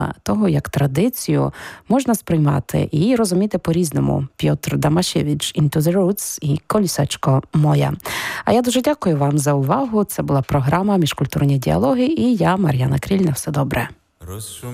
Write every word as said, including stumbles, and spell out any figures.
того, як традицію можна сприймати і розуміти по-різному. Пьотр Дамашевич, Into the Roots і Колісечко моя. А я дуже дякую вам за увагу. Це була програма «Міжкультурні діалоги» і я, Мар'яна Кріль. На все добре.